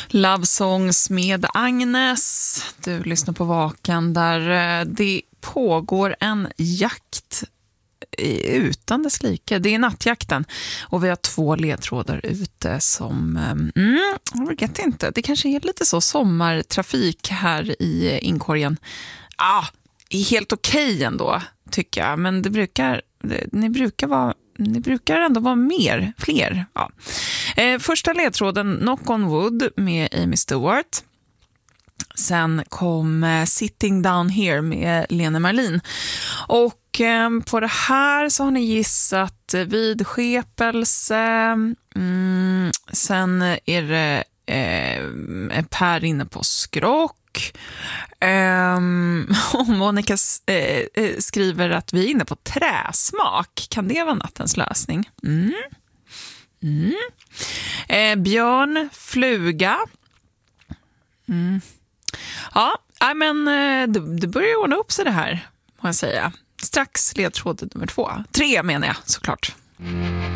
Love Songs med Agnes. Du lyssnar på Vaken där det pågår en jakt utan dess like. Det är nattjakten och vi har 2 ledtrådar ute som jag vet inte, det kanske är lite så sommartrafik här i inkorgen. Är helt okej ändå tycker jag, men ni brukar ändå vara fler. Ja. Första ledtråden Knock on Wood med Amy Stewart. Sen kom Sitting Down Here med Lene Marlin. Och på det här så har ni gissat vidskepelse. Sen är det Per inne på skrock. Och Monica skriver att vi är inne på träsmak. Kan det vara nattens lösning? Björn, fluga. Ja, men det börjar ordna upp sig det här, må jag säga. Strax ledtråd nummer 2. 3 menar jag, såklart.